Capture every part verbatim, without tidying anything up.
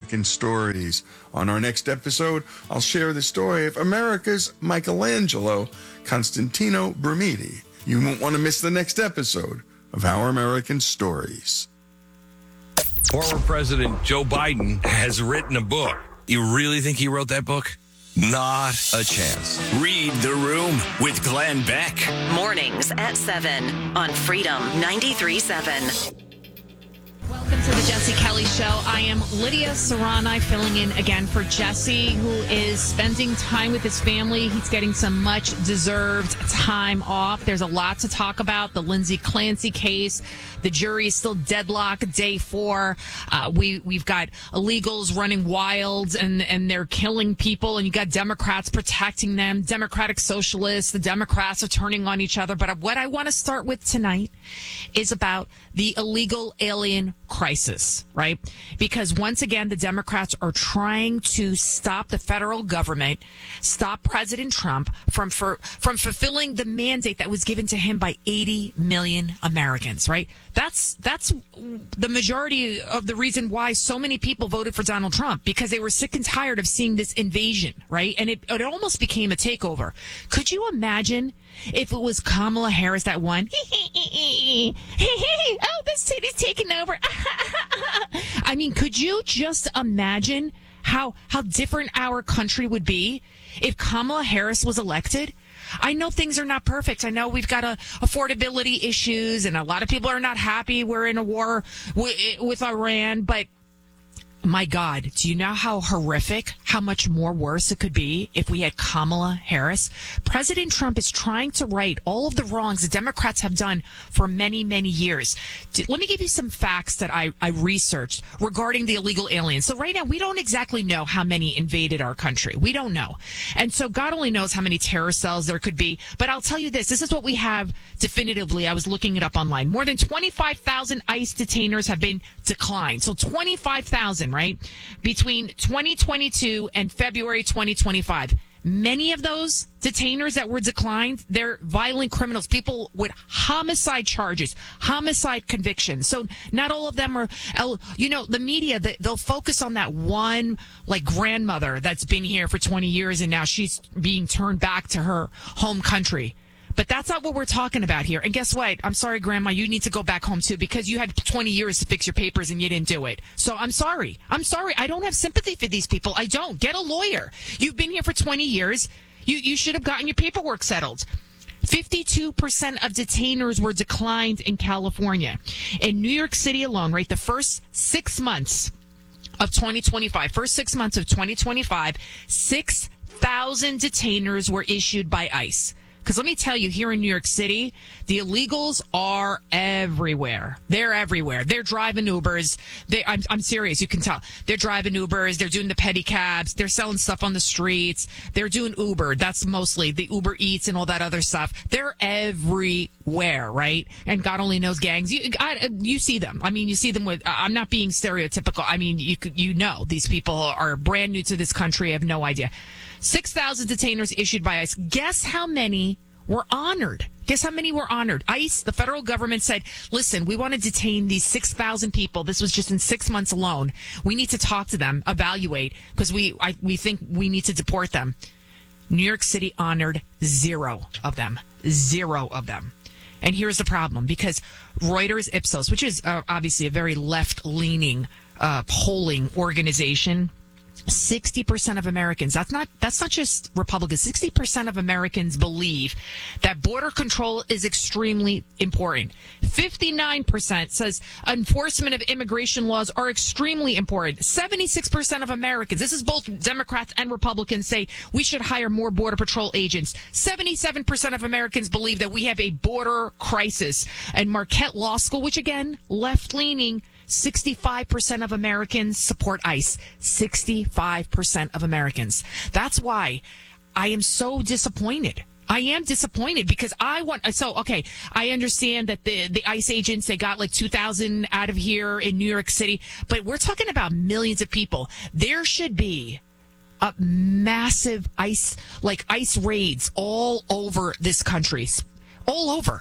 American Stories. On our next episode, I'll share the story of America's Michelangelo, Constantino Brumidi. You won't want to miss the next episode of Our American Stories. Former President Joe Biden has written a book. You really think he wrote that book? Not a chance. Read The Room with Glenn Beck. Mornings at seven on Freedom ninety-three point seven. Welcome to the Jesse Kelly Show. I am Lydia Serrani, filling in again for Jesse, who is spending time with his family. He's getting some much-deserved time off. There's a lot to talk about. The Lindsay Clancy case. The jury is still deadlocked, day four. Uh, we, we've got illegals running wild, and, and they're killing people, and you got Democrats protecting them, Democratic socialists. The Democrats are turning on each other. But what I want to start with tonight is about the illegal alien crisis, right? Because once again, the Democrats are trying to stop the federal government, stop President Trump from for, from fulfilling the mandate that was given to him by eighty million Americans, right? That's that's the majority of the reason why so many people voted for Donald Trump, because they were sick and tired of seeing this invasion, right? And it, it almost became a takeover. Could you imagine if it was Kamala Harris that won? Oh, this city's taking over. I mean, could you just imagine how how different our country would be if Kamala Harris was elected? I know things are not perfect. I know we've got a, affordability issues, and a lot of people are not happy. We're in a war w- with Iran, but my God, do you know how horrific, how much more worse it could be if we had Kamala Harris? President Trump is trying to right all of the wrongs the Democrats have done for many, many years. Let me give you some facts that I, I researched regarding the illegal aliens. So right now, we don't exactly know how many invaded our country. We don't know. And so God only knows how many terror cells there could be. But I'll tell you this. This is what we have definitively. I was looking it up online. More than twenty-five thousand ICE detainers have been declined. So twenty-five thousand. Right? Between twenty twenty-two and February twenty twenty-five. Many of those detainers that were declined, they're violent criminals, people with homicide charges, homicide convictions. So not all of them are, you know, the media, they'll focus on that one, like, grandmother that's been here for twenty years and now she's being turned back to her home country. But that's not what we're talking about here. And guess what? I'm sorry, Grandma, you need to go back home, too, because you had twenty years to fix your papers and you didn't do it. So I'm sorry. I'm sorry. I don't have sympathy for these people. I don't. Get a lawyer. You've been here for twenty years. You, you should have gotten your paperwork settled. fifty-two percent of detainers were declined in California. In New York City alone, right, the first six months of twenty twenty-five, first six months of twenty twenty-five, six thousand detainers were issued by ICE. Because let me tell you, here in New York City, the illegals are everywhere. They're everywhere. They're driving Ubers. They, I'm, I'm serious. You can tell. They're driving Ubers. They're doing the pedicabs. They're selling stuff on the streets. They're doing Uber. That's mostly the Uber Eats and all that other stuff. They're everywhere, right? And God only knows gangs. You, I, you see them. I mean, you see them with. I'm not being stereotypical. I mean, you you know these people are brand new to this country. Have no idea. six thousand detainers issued by ICE. Guess how many were honored? Guess how many were honored? ICE, the federal government, said, listen, we want to detain these six thousand people. This was just in six months alone. We need to talk to them, evaluate, because we I, we think we need to deport them. New York City honored zero of them. Zero of them. And here's the problem, because Reuters Ipsos, which is uh, obviously a very left-leaning uh, polling organization, sixty percent of Americans, that's not that's not just Republicans, sixty percent of Americans believe that border control is extremely important. fifty-nine percent says enforcement of immigration laws are extremely important. seventy-six percent of Americans, this is both Democrats and Republicans, say we should hire more border patrol agents. seventy-seven percent of Americans believe that we have a border crisis. And Marquette Law School, which again, left-leaning, sixty-five percent of Americans support ICE. sixty-five percent of Americans. That's why I am so disappointed. I am disappointed because I want, so, okay, I understand that the, the ICE agents, they got like two thousand out of here in New York City, but we're talking about millions of people. There should be a massive ICE, like ICE raids all over this country, all over.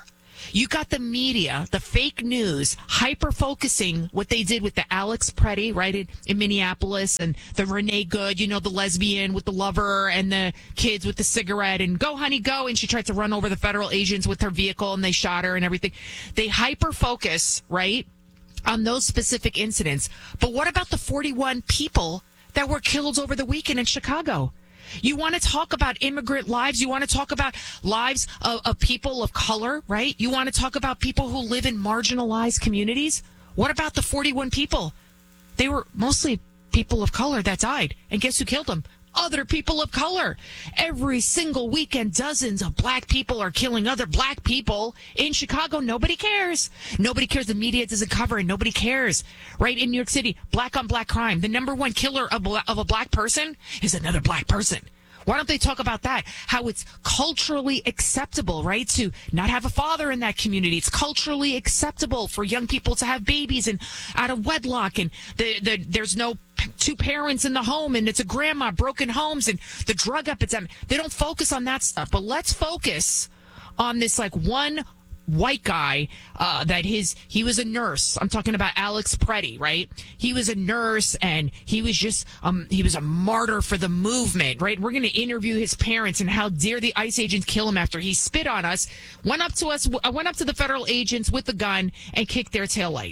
You got the media, the fake news, hyper-focusing what they did with the Alex Preddy, right, in, in Minneapolis, and the Renee Good, you know, the lesbian with the lover and the kids with the cigarette, and go, honey, go. And she tried to run over the federal agents with her vehicle, and they shot her and everything. They hyper-focus, right, on those specific incidents. But what about the forty-one people that were killed over the weekend in Chicago? You want to talk about immigrant lives? You want to talk about lives of, of people of color, right? You want to talk about people who live in marginalized communities? What about the forty-one people? They were mostly people of color that died. And guess who killed them? Other people of color. Every single weekend, dozens of black people are killing other black people in Chicago. Nobody cares. Nobody cares. The media doesn't cover it. Nobody cares. Right? In New York City, black on black crime. The number one killer of, of a black person is another black person. Why don't they talk about that? How it's culturally acceptable, right, to not have a father in that community. It's culturally acceptable for young people to have babies and out of wedlock, and the, the, there's no two parents in the home, and it's a grandma, broken homes, and the drug epidemic. They don't focus on that stuff. But let's focus on this, like, one white guy uh, that his he was a nurse. I'm talking about Alex Preddy, right? He was a nurse, and he was just um he was a martyr for the movement, right? We're going to interview his parents and how dare the ICE agents kill him after he spit on us, went up to us, went up to the federal agents with the gun and kicked their taillight.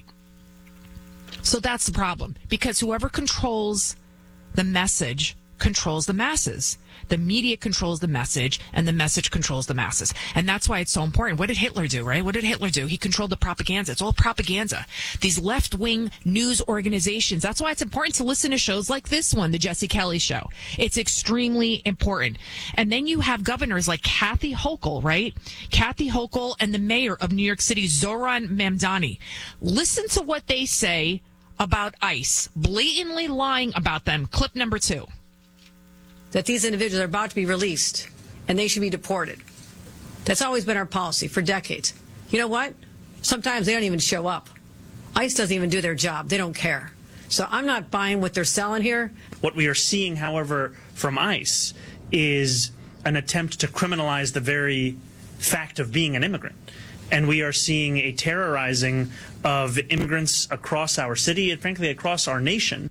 So that's the problem, because whoever controls the message controls the masses. The media controls the message, and the message controls the masses. And that's why it's so important. What did Hitler do, right? What did Hitler do? He controlled the propaganda. It's all propaganda. These left-wing news organizations. That's why it's important to listen to shows like this one, The Jesse Kelly Show. It's extremely important. And then you have governors like Kathy Hochul, right? Kathy Hochul and the mayor of New York City, Zohran Mamdani. Listen to what they say about ICE, blatantly lying about them. Clip number two. That these individuals are about to be released and they should be deported. That's always been our policy for decades. You know what? Sometimes they don't even show up. ICE doesn't even do their job. They don't care. So I'm not buying what they're selling here. What we are seeing, however, from ICE is an attempt to criminalize the very fact of being an immigrant. And we are seeing a terrorizing of immigrants across our city and, frankly, across our nation.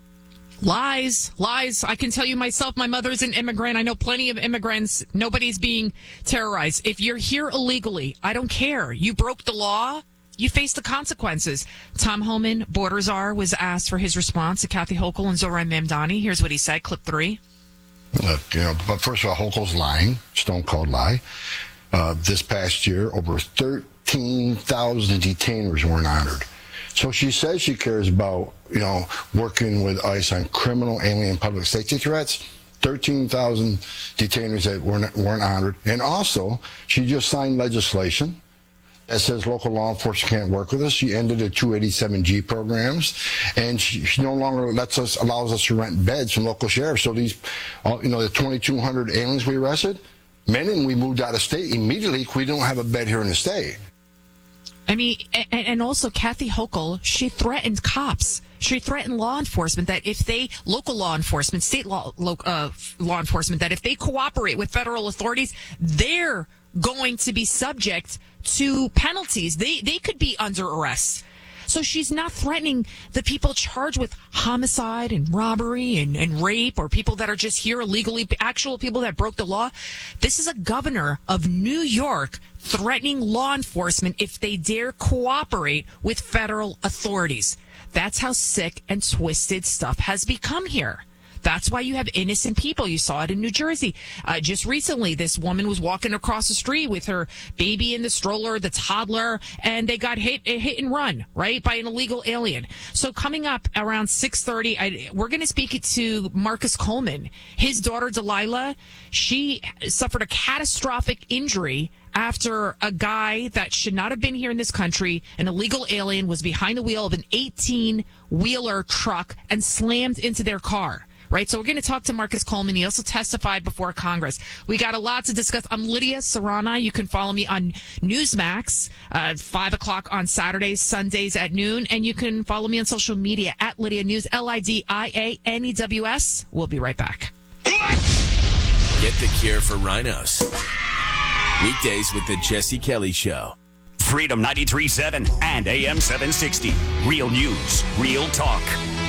Lies, lies. I can tell you myself, my mother's an immigrant. I know plenty of immigrants. Nobody's being terrorized. If you're here illegally, I don't care. You broke the law, you face the consequences. Tom Homan, border czar, was asked for his response to Kathy Hochul and Zohran Mamdani. Here's what he said, clip three. Look, you know, but first of all, Hochul's lying, stone cold lie. Uh, this past year, over thirteen thousand detainers weren't honored. So she says she cares about, you know, working with ICE on criminal, alien, public safety threats. thirteen thousand detainers that weren't, weren't honored. And also, she just signed legislation that says local law enforcement can't work with us. She ended the two eighty-seven G programs, and she, she no longer lets us, allows us to rent beds from local sheriffs. So these, you know, the twenty-two hundred aliens we arrested, many of them we moved out of state immediately because we don't have a bed here in the state. I mean, and, and also Kathy Hochul, she threatened cops. She threatened law enforcement that if they, local law enforcement, state law, lo, uh, law enforcement, that if they cooperate with federal authorities, they're going to be subject to penalties. They, they could be under arrest. So she's not threatening the people charged with homicide and robbery and, and rape, or people that are just here illegally, actual people that broke the law. This is a governor of New York threatening law enforcement if they dare cooperate with federal authorities. That's how sick and twisted stuff has become here. That's why you have innocent people. You saw it in New Jersey. Uh, just recently, this woman was walking across the street with her baby in the stroller, the toddler, and they got hit, hit and run, right, by an illegal alien. So coming up around six thirty, I, we're going to speak to Marcus Coleman. His daughter, Delilah, she suffered a catastrophic injury after a guy that should not have been here in this country, an illegal alien, was behind the wheel of an eighteen-wheeler truck and slammed into their car. Right, so we're going to talk to Marcus Coleman. He also testified before Congress. We got a lot to discuss. I'm Lydia Serrana. You can follow me on Newsmax, uh, five o'clock on Saturdays, Sundays at noon. And you can follow me on social media at Lydia News, L I D I A N E W S. We'll be right back. Get the cure for rhinos. Weekdays with the Jesse Kelly Show. Freedom ninety-three point seven and A M seven sixty. Real news, real talk.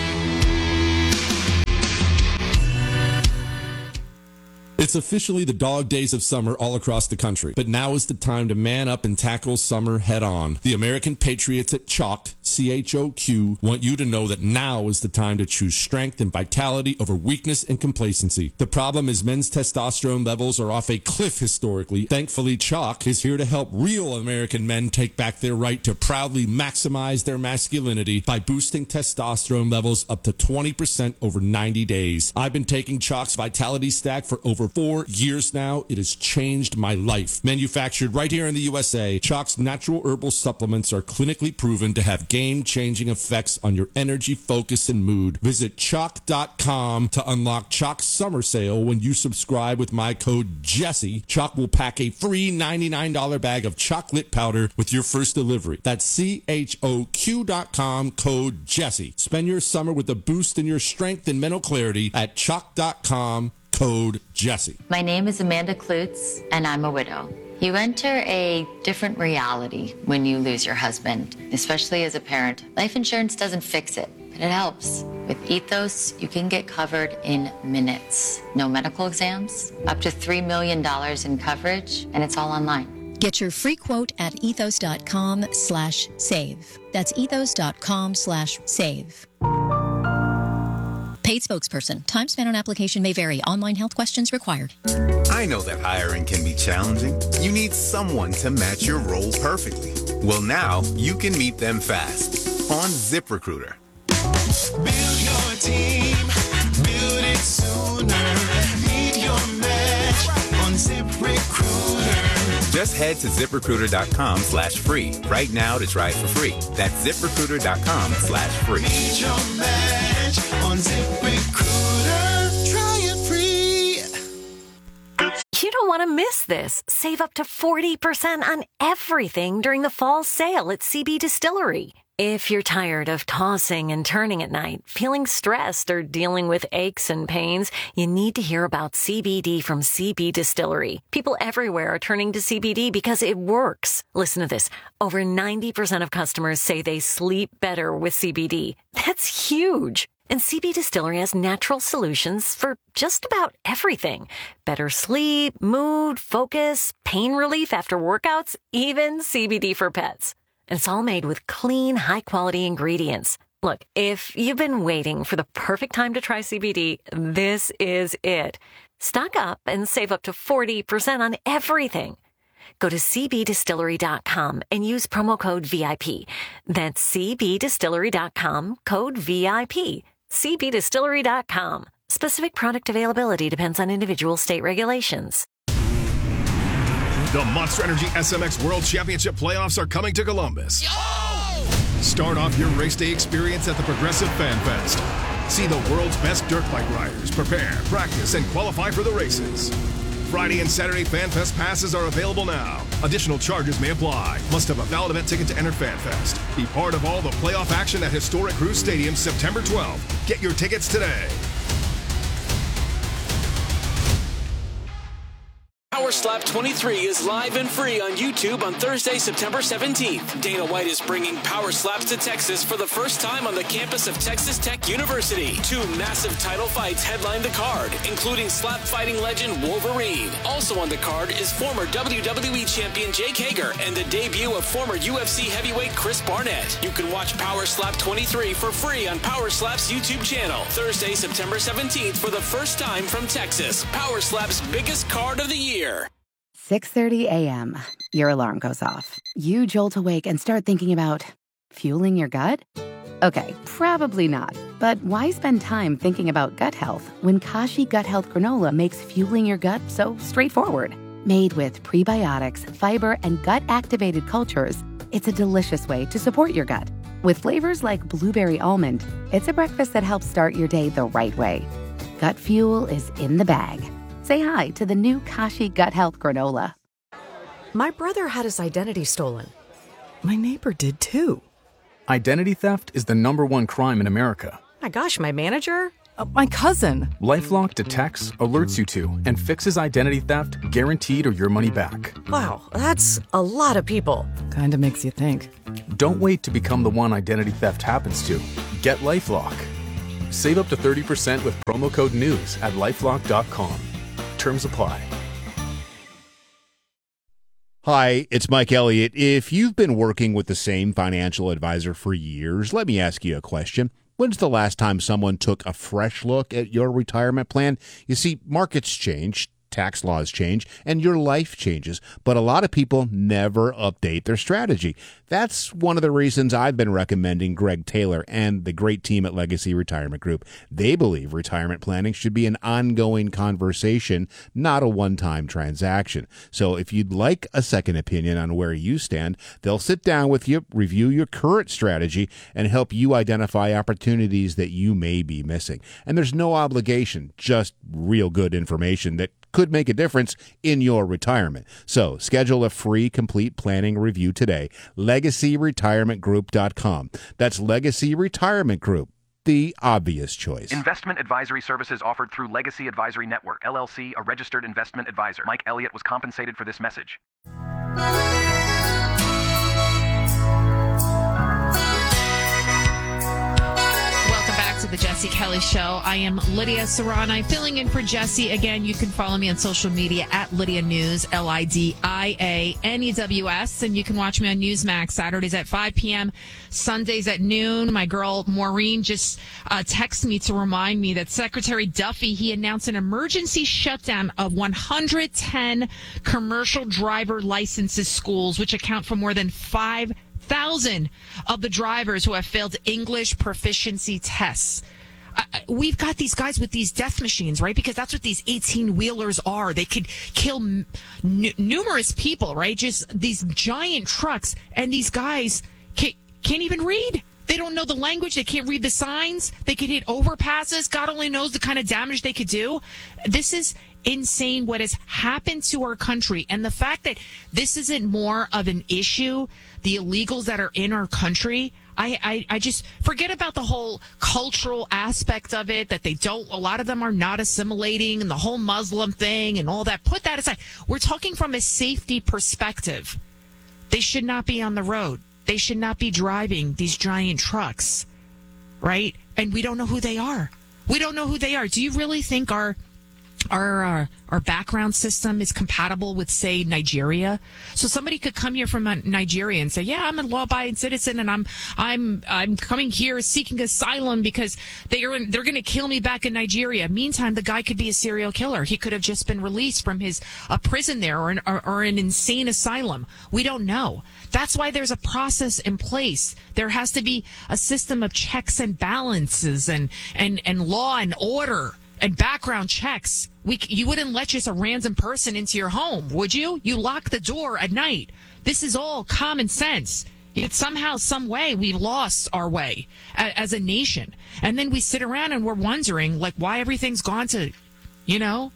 It's officially the dog days of summer all across the country, but now is the time to man up and tackle summer head on. The American Patriots at Chalk, C H O Q, want you to know that now is the time to choose strength and vitality over weakness and complacency. The problem is men's testosterone levels are off a cliff historically. Thankfully, Chalk is here to help real American men take back their right to proudly maximize their masculinity by boosting testosterone levels up to twenty percent over ninety days. I've been taking Chalk's Vitality Stack for over four years now. It has changed my life. Manufactured right here in the U S A, Chalk's natural herbal supplements are clinically proven to have game-changing effects on your energy, focus, and mood. Visit chalk dot com to unlock Chalk's summer sale. When you subscribe with my code Jesse, Chalk will pack a free ninety-nine dollars bag of chocolate powder with your first delivery. That's C H O Q dot com, code Jesse. Spend your summer with a boost in your strength and mental clarity at chalk dot com. Code Jesse. My name is Amanda Klutz, and I'm a widow. You enter a different reality when you lose your husband, especially as a parent. Life insurance doesn't fix it, but it helps. With Ethos, you can get covered in minutes. No medical exams, up to three million dollars in coverage, and it's all online. Get your free quote at ethos dot com slash save. That's ethos dot com slash save. Paid spokesperson. Time spent on application may vary. Online health questions required. I know that hiring can be challenging. You need someone to match your role perfectly. Well, now you can meet them fast on ZipRecruiter. Build your team. Build it sooner. Meet your match on ZipRecruiter. Just head to ZipRecruiter dot com slash free right now to try it for free. That's ZipRecruiter dot com slash free. Meet your match on ZipRecruiter. Try it free. You don't want to miss this. Save up to forty percent on everything during the fall sale at C B Distillery. If you're tired of tossing and turning at night, feeling stressed, or dealing with aches and pains, you need to hear about C B D from C B Distillery. People everywhere are turning to C B D because it works. Listen to this. Over ninety percent of customers say they sleep better with C B D. That's huge. And C B Distillery has natural solutions for just about everything. Better sleep, mood, focus, pain relief after workouts, even C B D for pets. And it's all made with clean, high-quality ingredients. Look, if you've been waiting for the perfect time to try C B D, this is it. Stock up and save up to forty percent on everything. Go to c b distillery dot com and use promo code V I P. That's c b distillery dot com, code V I P. c b distillery dot com. Specific product availability depends on individual state regulations. The Monster Energy S M X World Championship playoffs are coming to Columbus. Yo! Start off your race day experience at the Progressive Fan Fest. See the world's best dirt bike riders prepare, practice, and qualify for the races. Friday and Saturday Fan Fest passes are available now. Additional charges may apply. Must have a valid event ticket to enter Fan Fest. Be part of all the playoff action at historic Cruise Stadium September twelfth. Get your tickets today. Power Slap twenty-three is live and free on YouTube on Thursday, September seventeenth. Dana White is bringing Power Slaps to Texas for the first time on the campus of Texas Tech University. Two massive title fights headline the card, including slap fighting legend Wolverine. Also on the card is former W W E champion Jake Hager and the debut of former U F C heavyweight Chris Barnett. You can watch Power Slap twenty-three for free on Power Slap's YouTube channel. Thursday, September seventeenth for the first time from Texas. Power Slap's biggest card of the year. six thirty a.m. Your alarm goes off. You jolt awake and start thinking about fueling your gut? Okay, probably not. But why spend time thinking about gut health when Kashi Gut Health Granola makes fueling your gut so straightforward? Made with prebiotics, fiber, and gut-activated cultures, it's a delicious way to support your gut. With flavors like blueberry almond, it's a breakfast that helps start your day the right way. Gut fuel is in the bag. Say hi to the new Kashi Gut Health Granola. My brother had his identity stolen. My neighbor did too. Identity theft is the number one crime in America. My gosh, my manager? Uh, my cousin. LifeLock detects, alerts you to, and fixes identity theft guaranteed or your money back. Wow, that's a lot of people. Kind of makes you think. Don't wait to become the one identity theft happens to. Get LifeLock. Save up to thirty percent with promo code NEWS at lifelock dot com. Terms apply. Hi, it's Mike Elliott. If you've been working with the same financial advisor for years, let me ask you a question. When's the last time someone took a fresh look at your retirement plan? You see, markets change, tax laws change, and your life changes, but a lot of people never update their strategy. That's one of the reasons I've been recommending Greg Taylor and the great team at Legacy Retirement Group. They believe retirement planning should be an ongoing conversation, not a one-time transaction. So if you'd like a second opinion on where you stand, they'll sit down with you, review your current strategy, and help you identify opportunities that you may be missing. And there's no obligation, just real good information that could make a difference in your retirement. So schedule a free complete planning review today. legacy retirement group dot com. That's Legacy Retirement Group, the obvious choice. Investment advisory services offered through Legacy Advisory Network, L L C, a registered investment advisor. Mike Elliott was compensated for this message. To the Jesse Kelly Show. I am Lydia Serrani, filling in for Jesse. Again, you can follow me on social media at Lydia News, L I D I A N E W S, and you can watch me on Newsmax Saturdays at five p.m., Sundays at noon. My girl Maureen just uh, texted me to remind me that Secretary Duffy, he announced an emergency shutdown of one hundred ten commercial driver licenses schools, which account for more than five thousand of the drivers who have failed English proficiency tests. Uh, we've got these guys with these death machines, right? Because that's what these eighteen-wheelers are. They could kill n- numerous people, right? Just these giant trucks, and these guys can't, can't even read. They don't know the language. They can't read the signs. They could hit overpasses. God only knows the kind of damage they could do. This is insane what has happened to our country. And the fact that this isn't more of an issue, the illegals that are in our country, I, I, I just forget about the whole cultural aspect of it, that they don't, a lot of them are not assimilating, and the whole Muslim thing and all that. Put that aside. We're talking from a safety perspective. They should not be on the road. They should not be driving these giant trucks, right? And we don't know who they are. We don't know who they are. Do you really think our our uh, our background system is compatible with, say, Nigeria? So somebody could come here from Nigeria and say, "Yeah, I'm a law-abiding citizen, and I'm I'm I'm coming here seeking asylum because they are they're going to kill me back in Nigeria." Meantime, the guy could be a serial killer. He could have just been released from his a prison there, or an, or, or an insane asylum. We don't know. That's why there's a process in place. There has to be a system of checks and balances, and and and law and order, and background checks. We, you wouldn't let just a random person into your home, would you? You lock the door at night. This is all common sense. Yet somehow, some way, we've lost our way a, as a nation. And then we sit around and we're wondering, like, why everything's gone to, you know,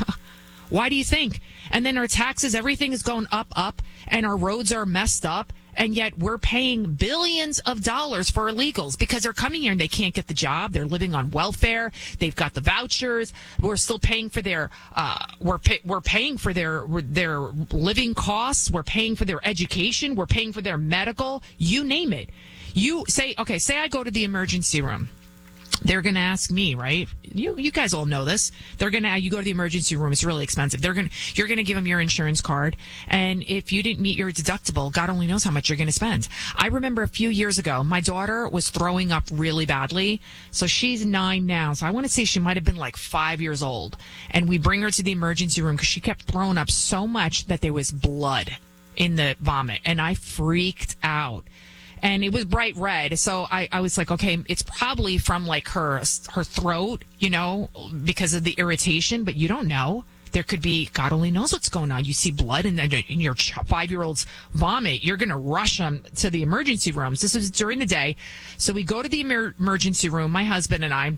why do you think? And then our taxes, everything is going up, up, and our roads are messed up. And yet we're paying billions of dollars for illegals because they're coming here and they can't get the job. They're living on welfare. They've got the vouchers. We're still paying for their uh, we're pay, we're paying for their their living costs. We're paying for their education. We're paying for their medical. You name it. You say, okay, say I go to the emergency room. They're going to ask me, right? You you guys all know this. They're going to, you go to the emergency room, it's really expensive. They're going to, you're going to give them your insurance card. And if you didn't meet your deductible, God only knows how much you're going to spend. I remember a few years ago, my daughter was throwing up really badly. So she's nine now. So I want to say she might have been like five years old. And we bring her to the emergency room because she kept throwing up so much that there was blood in the vomit. And I freaked out. And it was bright red. So I, I was like, okay, it's probably from like her her throat, you know, because of the irritation. But you don't know. There could be, God only knows what's going on. You see blood in, the, in your five-year-old's vomit. You're going to rush them to the emergency rooms. This was during the day. So we go to the emer- emergency room, my husband and I.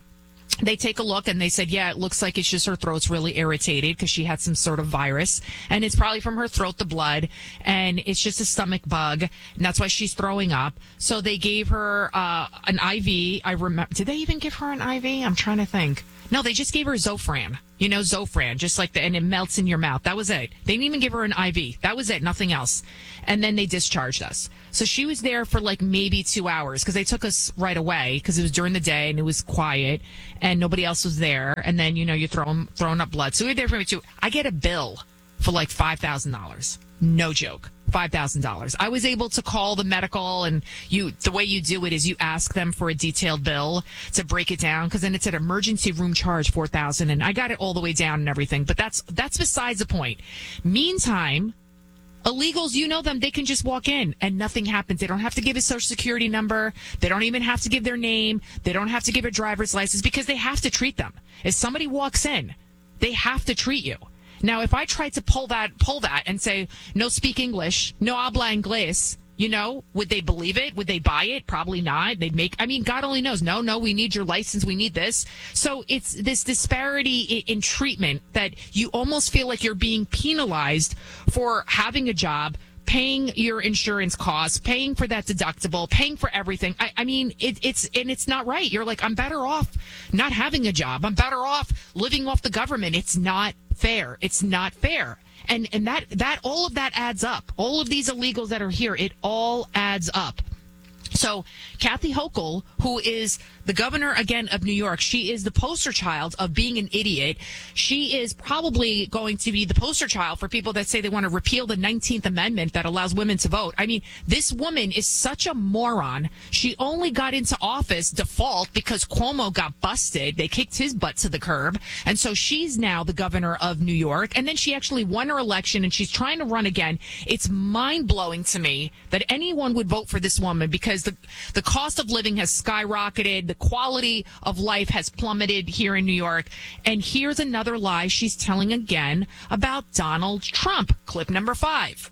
they take a look and they said, yeah, it looks like it's just her throat's really irritated because she had some sort of virus, and it's probably from her throat, the blood, and it's just a stomach bug, and that's why she's throwing up. So they gave her uh, an I V. I remember, did they even give her an I V? I'm trying to think. No, they just gave her Zofran. You know, Zofran, just like the, and it melts in your mouth. That was it. They didn't even give her an I V. That was it, nothing else. And then they discharged us. So she was there for like maybe two hours because they took us right away because it was during the day and it was quiet and nobody else was there. And then, you know, you're throwing, throwing up blood. So we were there for maybe two. I get a bill for like five thousand dollars. No joke. five thousand dollars. I was able to call the medical, and you, the way you do it is you ask them for a detailed bill to break it down, because then it's an emergency room charge four thousand dollars, and I got it all the way down and everything. But that's that's besides the point. Meantime, illegals, you know them, they can just walk in and nothing happens. They don't have to give a social security number. They don't even have to give their name. They don't have to give a driver's license because they have to treat them. If somebody walks in, they have to treat you. Now, if I tried to pull that, pull that and say, no speak English, no habla inglés, you know, would they believe it? Would they buy it? Probably not. They'd make, I mean, God only knows. No, no, we need your license. We need this. So it's this disparity in, in treatment that you almost feel like you're being penalized for having a job, paying your insurance costs, paying for that deductible, paying for everything. I, I mean, it, it's, and it's not right. You're like, I'm better off not having a job. I'm better off living off the government. It's not fair. It's not fair. And, and that, that, all of that adds up. All of these illegals that are here, it all adds up. So Kathy Hochul, who is the governor, again, of New York, she is the poster child of being an idiot. She is probably going to be the poster child for people that say they want to repeal the nineteenth Amendment that allows women to vote. I mean, this woman is such a moron. She only got into office default because Cuomo got busted. They kicked his butt to the curb. And so she's now the governor of New York. And then she actually won her election and she's trying to run again. It's mind-blowing to me that anyone would vote for this woman because the, the cost of living has skyrocketed. The quality of life has plummeted here in New York. And here's another lie she's telling again about Donald Trump. Clip number five.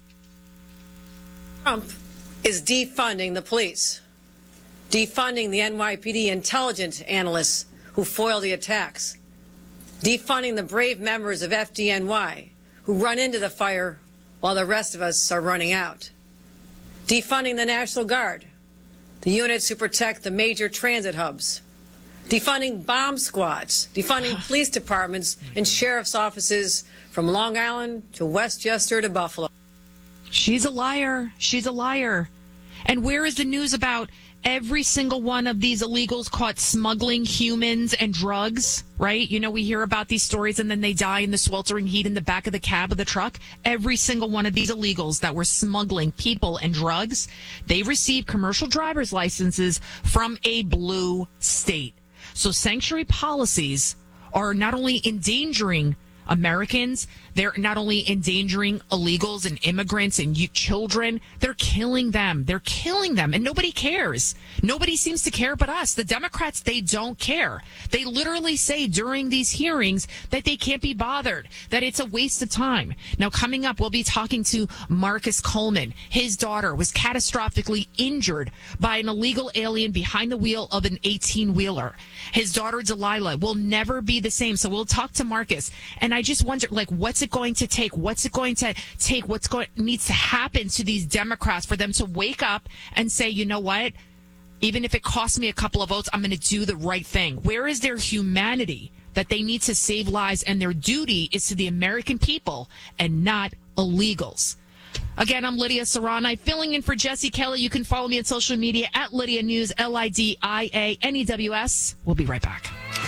Trump is defunding the police, defunding the N Y P D intelligence analysts who foiled the attacks, defunding the brave members of F D N Y who run into the fire while the rest of us are running out, defunding the National Guard, the units who protect the major transit hubs, defunding bomb squads, defunding police departments and sheriff's offices from Long Island to Westchester to Buffalo. She's a liar. She's a liar. And where is the news about every single one of these illegals caught smuggling humans and drugs, right? You know, we hear about these stories and then they die in the sweltering heat in the back of the cab of the truck. Every single one of these illegals that were smuggling people and drugs, they received commercial driver's licenses from a blue state. So sanctuary policies are not only endangering Americans, they're not only endangering illegals and immigrants and you, children, they're killing them. They're killing them. And nobody cares. Nobody seems to care but us. The Democrats, they don't care. They literally say during these hearings that they can't be bothered, that it's a waste of time. Now, coming up, we'll be talking to Marcus Coleman. His daughter was catastrophically injured by an illegal alien behind the wheel of an eighteen-wheeler. His daughter, Delilah, will never be the same. So we'll talk to Marcus. And I just wonder, like, what's it going to take? What's it going to take? What's going needs to happen to these Democrats for them to wake up and say, you know what? Even if it costs me a couple of votes, I'm going to do the right thing. Where is their humanity that they need to save lives and their duty is to the American people and not illegals? Again, I'm Lydia Serrani, filling in for Jesse Kelly. You can follow me on social media at Lydia News, L I D I A N E W S. We'll be right back.